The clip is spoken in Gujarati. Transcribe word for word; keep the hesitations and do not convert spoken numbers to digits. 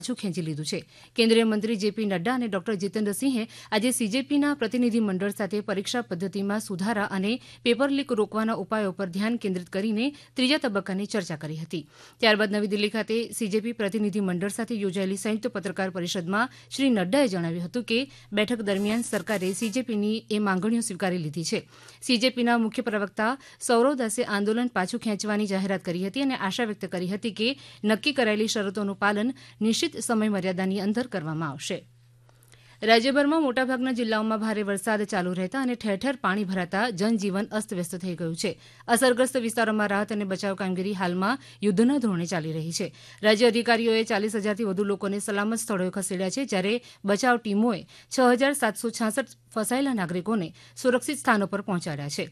પાછું ખેંચી લીધું છે. કેન્દ્રીય મંત્રી જેપી નડ્ડા અને ડોક્ટર જીતેન્દ્રસિંહે આજે સીજેપીના પ્રતિનિધિમંડળ સાથે પરીક્ષા પદ્ધતિમાં સુધારા અને પેપર લીક રોકવાના ઉપાયો પર ધ્યાન કેન્દ્રિત કરીને ત્રીજા તબક્કાની ચર્ચા કરી હતી. ત્યારબાદ નવી દિલ્હી ખાતે સીજેપી પ્રતિનિધિમંડળ સાથે યોજાયેલી સંયુક્ત પત્રકાર પરિષદમાં શ્રી નડ્ડાએ જણાવ્યું હતું કે બેઠક દરમિયાન સરકારે સીજેપીની એ માંગણીઓ સ્વીકારી લીધી છે. સીજેપીના મુખ્ય પ્રવક્તા સૌરવ દાસે આંદોલન પાછું ખેંચવાની જાહેરાત કરી હતી અને આશા વ્યક્ત કરી હતી કે નક્કી કરાયેલી શરતોનું પાલન નિશ્ચિત સમય મર્યાદાની અંદર કરવામાં આવશે. રાજ્યભરમાં મોટાભાગના જિલ્લાઓમાં ભારે વરસાદ ચાલુ રહેતા અને ઠેર ઠેર પાણી ભરાતા જનજીવન અસ્તવ્યસ્ત થઈ ગયું છે. અસરગ્રસ્ત વિસ્તારોમાં રાહત અને બચાવ કામગીરી હાલમાં યુદ્ધના ધોરણે ચાલી રહી છે. રાજ્ય અધિકારીઓએ ચાલીસ હજારથી વધુ લોકોને સલામત સ્થળોએ ખસેડ્યા છે, જ્યારે બચાવ ટીમોએ છ હજાર સાતસો છાસઠ ફસાયેલા નાગરિકોને સુરક્ષિત સ્થાનો પર પહોંચાડ્યા છે.